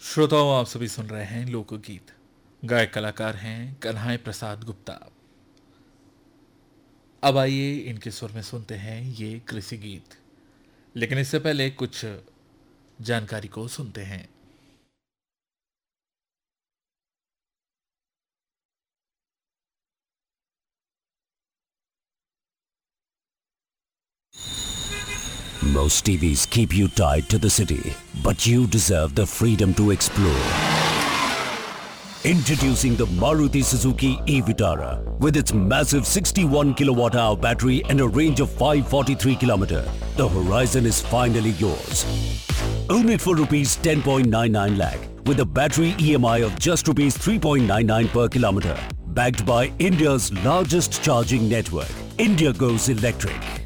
श्रोताओं, आप सभी सुन रहे हैं लोकगीत। गायक कलाकार हैं कन्हैया प्रसाद गुप्ता। अब आइए इनके सुर में सुनते हैं ये कृषि गीत। लेकिन इससे पहले कुछ जानकारी को सुनते हैं। Most TVs keep you tied to the city, but you deserve the freedom to explore. Introducing the Maruti Suzuki e-Vitara with its massive 61 kilowatt-hour battery and a range of 543 km. The horizon is finally yours. Own it for rupees 10.99 lakh with a battery EMI of just rupees 3.99 per kilometer. Backed by India's largest charging network, India goes electric.